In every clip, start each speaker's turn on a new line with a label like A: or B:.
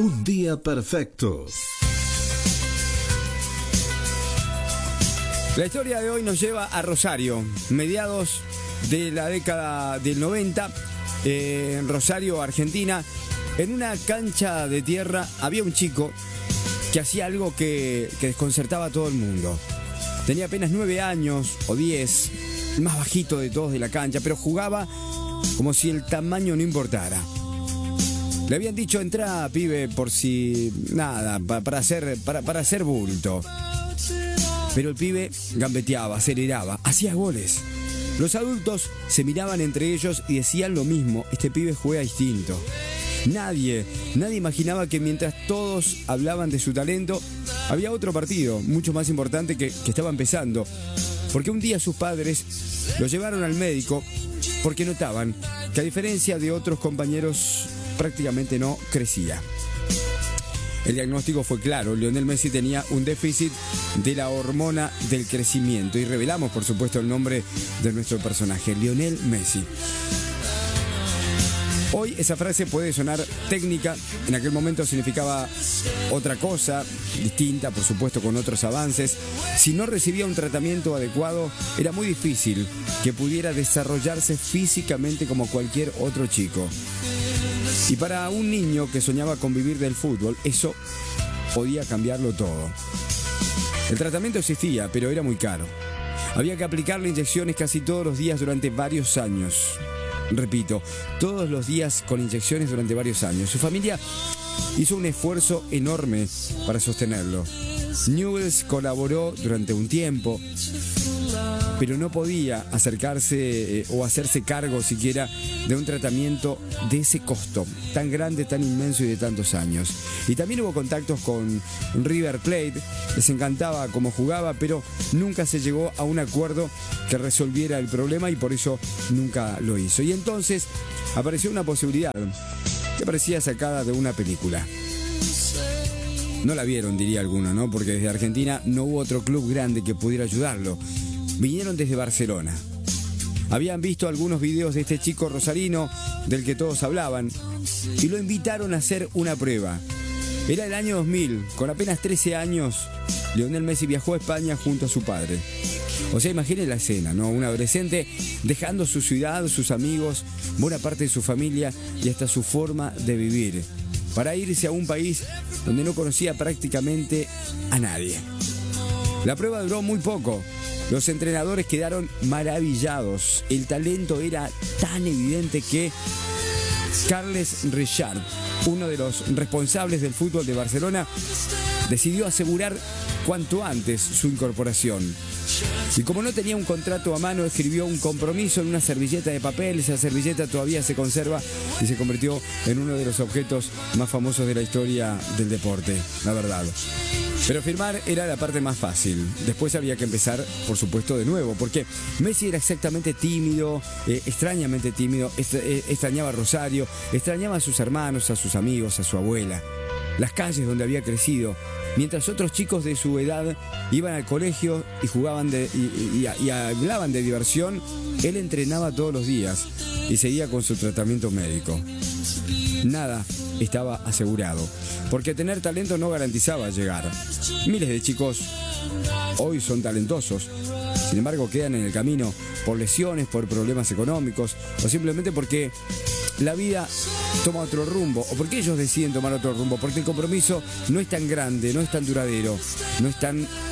A: Un día perfecto.
B: La historia de hoy nos lleva a Rosario, mediados de la década del 90, en Rosario, Argentina. En una cancha de tierra había un chico que hacía algo que desconcertaba a todo el mundo. Tenía apenas 9 años o 10, el más bajito de todos de la cancha, pero jugaba como si el tamaño no importara. Le habían dicho: entrá, pibe, por si nada, para hacer bulto. Pero el pibe gambeteaba, aceleraba, hacía goles. Los adultos se miraban entre ellos y decían lo mismo: este pibe juega distinto. Nadie imaginaba que mientras todos hablaban de su talento, había otro partido mucho más importante que estaba empezando. Porque un día sus padres lo llevaron al médico porque notaban que, a diferencia de otros compañeros, prácticamente no crecía. El diagnóstico fue claro: Lionel Messi tenía un déficit de la hormona del crecimiento. Y revelamos, por supuesto, el nombre de nuestro personaje, Lionel Messi. Hoy esa frase puede sonar técnica, en aquel momento significaba otra cosa, distinta, por supuesto, con otros avances. Si no recibía un tratamiento adecuado, era muy difícil que pudiera desarrollarse físicamente como cualquier otro chico. Y para un niño que soñaba con vivir del fútbol, eso podía cambiarlo todo. El tratamiento existía, pero era muy caro. Había que aplicarle inyecciones casi todos los días durante varios años. Repito, todos los días con inyecciones durante varios años. Su familia hizo un esfuerzo enorme para sostenerlo. Newell's colaboró durante un tiempo, pero no podía acercarse o hacerse cargo siquiera de un tratamiento de ese costo tan grande, tan inmenso y de tantos años. Y también hubo contactos con River Plate. Les encantaba cómo jugaba, pero nunca se llegó a un acuerdo que resolviera el problema y por eso nunca lo hizo. Y entonces apareció una posibilidad que parecía sacada de una película. No la vieron, diría alguno, ¿no? Porque desde Argentina no hubo otro club grande que pudiera ayudarlo. Vinieron desde Barcelona. Habían visto algunos videos de este chico rosarino del que todos hablaban y lo invitaron a hacer una prueba. Era el año 2000, con apenas 13 años, Lionel Messi viajó a España junto a su padre. O sea, imaginen la escena, ¿no? Un adolescente dejando su ciudad, sus amigos, buena parte de su familia y hasta su forma de vivir, para irse a un país donde no conocía prácticamente a nadie. La prueba duró muy poco. Los entrenadores quedaron maravillados. El talento era tan evidente que Carles Richard, uno de los responsables del fútbol de Barcelona, decidió asegurar cuanto antes su incorporación. Y como no tenía un contrato a mano, escribió un compromiso en una servilleta de papel. Esa servilleta todavía se conserva y se convirtió en uno de los objetos más famosos de la historia del deporte, la verdad. Pero firmar era la parte más fácil. Después había que empezar, por supuesto, de nuevo, porque Messi era exactamente tímido, extrañamente tímido, extrañaba a Rosario, extrañaba a sus hermanos, a sus amigos, a su abuela, las calles donde había crecido. Mientras otros chicos de su edad iban al colegio y jugaban y hablaban de diversión, él entrenaba todos los días y seguía con su tratamiento médico. Nada estaba asegurado, porque tener talento no garantizaba llegar. Miles de chicos hoy son talentosos, sin embargo quedan en el camino por lesiones, por problemas económicos o simplemente porque la vida toma otro rumbo, o porque ellos deciden tomar otro rumbo, porque el compromiso no es tan grande, no es tan duradero, no es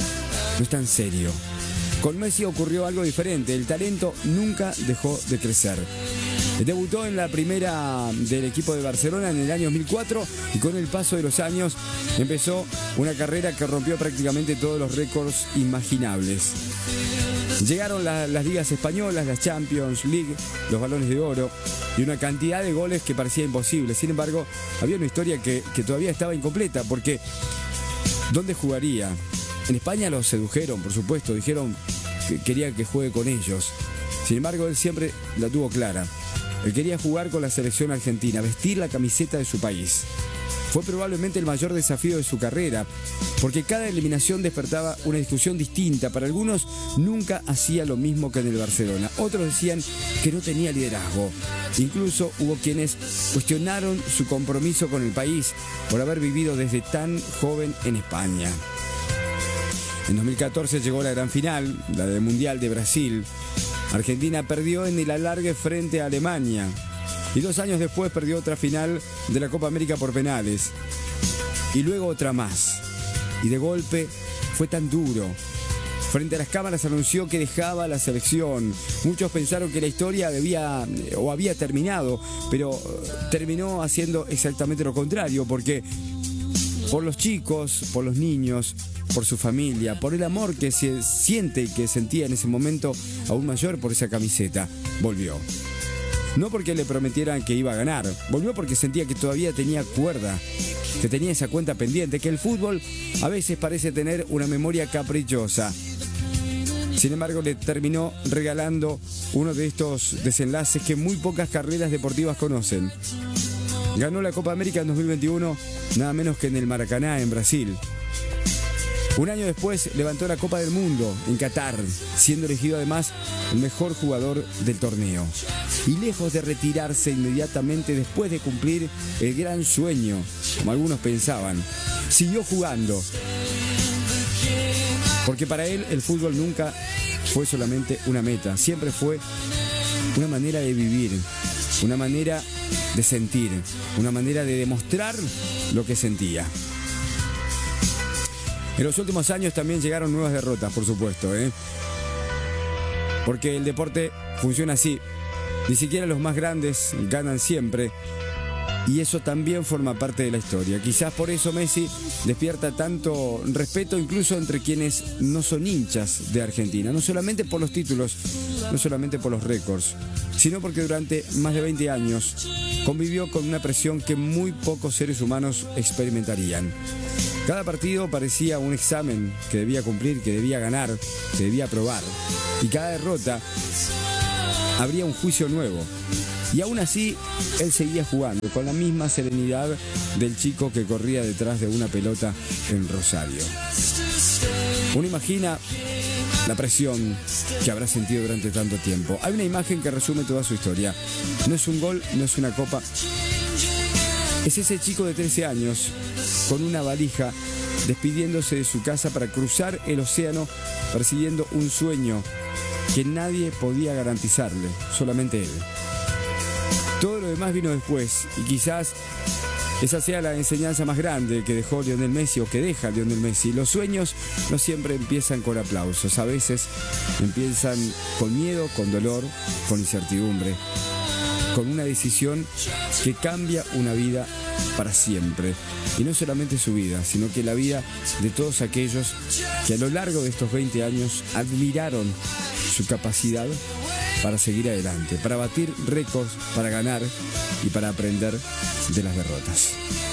B: tan serio. Con Messi ocurrió algo diferente. El talento nunca dejó de crecer. Debutó en la primera del equipo de Barcelona en el año 2004 y con el paso de los años empezó una carrera que rompió prácticamente todos los récords imaginables. Llegaron las ligas españolas, las Champions League, los Balones de Oro y una cantidad de goles que parecía imposible. Sin embargo, había una historia que todavía estaba incompleta, porque ¿dónde jugaría? En España lo sedujeron, por supuesto, dijeron que quería que juegue con ellos. Sin embargo, él siempre la tuvo clara. Él quería jugar con la selección argentina, vestir la camiseta de su país. fue probablemente el mayor desafío de su carrera, porque cada eliminación despertaba una discusión distinta. Para algunos nunca hacía lo mismo que en el Barcelona, otros decían que no tenía liderazgo. Incluso hubo quienes cuestionaron su compromiso con el país por haber vivido desde tan joven en España. En 2014 llegó la gran final, la del Mundial de Brasil. Argentina perdió en el alargue frente a Alemania. Y 2 años después perdió otra final de la Copa América por penales. Y luego otra más. Y de golpe fue tan duro. Frente a las cámaras anunció que dejaba la selección. Muchos pensaron que la historia había terminado, pero terminó haciendo exactamente lo contrario, porque por los chicos, por los niños, por su familia, por el amor que se siente y que sentía en ese momento aún mayor por esa camiseta, volvió. No porque le prometieran que iba a ganar, volvió porque sentía que todavía tenía cuerda, que tenía esa cuenta pendiente, que el fútbol a veces parece tener una memoria caprichosa. Sin embargo, le terminó regalando uno de estos desenlaces que muy pocas carreras deportivas conocen. Ganó la Copa América en 2021, nada menos que en el Maracaná, en Brasil. Un año después levantó la Copa del Mundo en Qatar, siendo elegido además el mejor jugador del torneo. Y lejos de retirarse inmediatamente después de cumplir el gran sueño, como algunos pensaban, siguió jugando. Porque para él el fútbol nunca fue solamente una meta, siempre fue una manera de vivir, una manera de sentir, una manera de demostrar lo que sentía. En los últimos años también llegaron nuevas derrotas, por supuesto, porque el deporte funciona así. Ni siquiera los más grandes ganan siempre. Y eso también forma parte de la historia. Quizás por eso Messi despierta tanto respeto incluso entre quienes no son hinchas de Argentina. No solamente por los títulos, no solamente por los récords, sino porque durante más de 20 años convivió con una presión que muy pocos seres humanos experimentarían. Cada partido parecía un examen que debía cumplir, que debía ganar, que debía aprobar. Y cada derrota habría un juicio nuevo. Y aún así, él seguía jugando con la misma serenidad del chico que corría detrás de una pelota en Rosario. Uno imagina la presión que habrá sentido durante tanto tiempo. Hay una imagen que resume toda su historia. No es un gol, no es una copa. Es ese chico de 13 años con una valija despidiéndose de su casa para cruzar el océano persiguiendo un sueño que nadie podía garantizarle, solamente él. Todo lo demás vino después y quizás esa sea la enseñanza más grande que dejó Lionel Messi o que deja Lionel Messi. Los sueños no siempre empiezan con aplausos, a veces empiezan con miedo, con dolor, con incertidumbre, con una decisión que cambia una vida para siempre. Y no solamente su vida, sino que la vida de todos aquellos que a lo largo de estos 20 años admiraron su capacidad para seguir adelante, para batir récords, para ganar y para aprender de las derrotas.